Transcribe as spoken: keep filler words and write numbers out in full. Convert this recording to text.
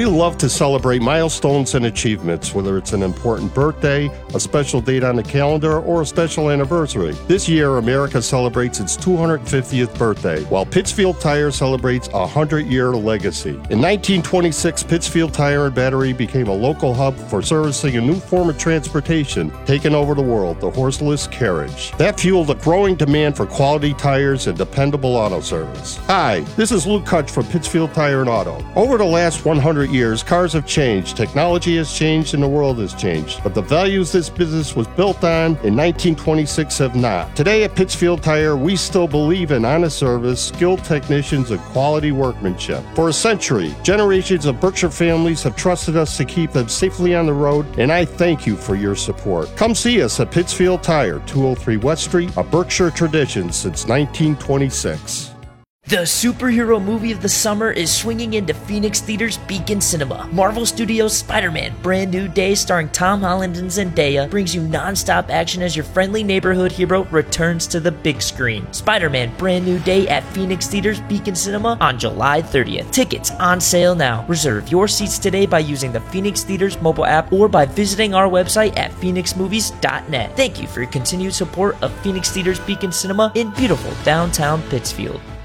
We love to celebrate milestones and achievements, whether it's an important birthday, a special date on the calendar, or a special anniversary. This year, America celebrates its two hundred fiftieth birthday, while Pittsfield Tire celebrates a hundred-year legacy. In nineteen twenty-six, Pittsfield Tire and Battery became a local hub for servicing a new form of transportation taking over the world, the horseless carriage. That fueled a growing demand for quality tires and dependable auto service. Hi, this is Luke Kutch from Pittsfield Tire and Auto. Over the last one hundred years, cars have changed, technology has changed, and the world has changed. But the values this business was built on in nineteen twenty-six have not. Today at Pittsfield Tire, we still believe in honest service, skilled technicians, and quality workmanship. For a century, generations of Berkshire families have trusted us to keep them safely on the road, and I thank you for your support. Come see us at Pittsfield Tire, two oh three West Street, a Berkshire tradition since nineteen twenty-six. The superhero movie of the summer is swinging into Phoenix Theater's Beacon Cinema. Marvel Studios' Spider-Man Brand New Day, starring Tom Holland and Zendaya, brings you non-stop action as your friendly neighborhood hero returns to the big screen. Spider-Man Brand New Day at Phoenix Theater's Beacon Cinema on July thirtieth. Tickets on sale now. Reserve your seats today by using the Phoenix Theater's mobile app or by visiting our website at phoenix movies dot net. Thank you for your continued support of Phoenix Theater's Beacon Cinema in beautiful downtown Pittsfield.